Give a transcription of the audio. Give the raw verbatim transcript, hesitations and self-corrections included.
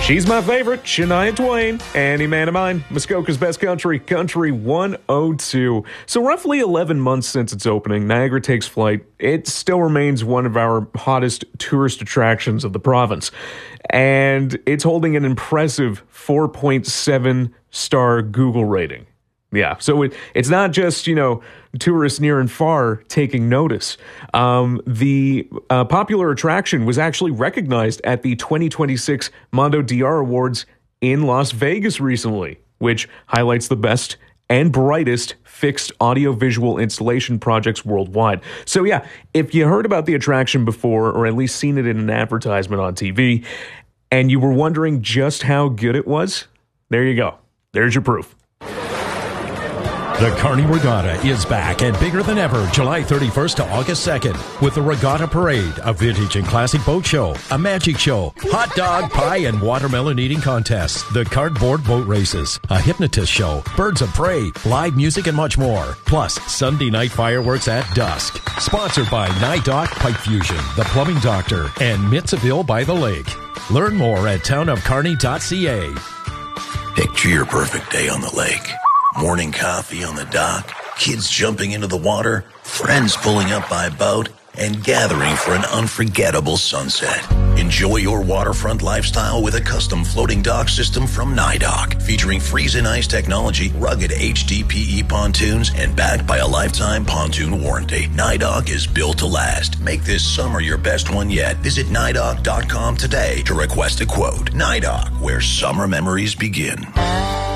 She's my favorite, Shania Twain, Any Man of Mine, Muskoka's Best Country, Country one oh two. So roughly eleven months since its opening, Niagara takes flight. It still remains one of our hottest tourist attractions of the province. And it's holding an impressive four point seven star Google rating. Yeah, so it, it's not just, you know, tourists near and far taking notice. Um, the uh, popular attraction was actually recognized at the twenty twenty-six Mondo D R Awards in Las Vegas recently, which highlights the best and brightest fixed audiovisual installation projects worldwide. So yeah, if you heard about the attraction before, or at least seen it in an advertisement on T V, and you were wondering just how good it was, there you go. There's your proof. The Kearney Regatta is back and bigger than ever July thirty-first to August second with the Regatta Parade, a vintage and classic boat show, a magic show, hot dog, pie, and watermelon eating contests, the cardboard boat races, a hypnotist show, birds of prey, live music, and much more. Plus, Sunday night fireworks at dusk. Sponsored by Nidoc Pipe Fusion, The Plumbing Doctor, and Mitzville by the Lake. Learn more at town of kearney dot c a. Picture your perfect day on the lake. Morning coffee on the dock, kids jumping into the water, friends pulling up by boat, and gathering for an unforgettable sunset. Enjoy your waterfront lifestyle with a custom floating dock system from Nidoc, featuring freeze and ice technology, rugged H D P E pontoons, and backed by a lifetime pontoon warranty. Nidoc is built to last. Make this summer your best one yet. Visit Nidoc dot com today to request a quote. Nidoc, where summer memories begin.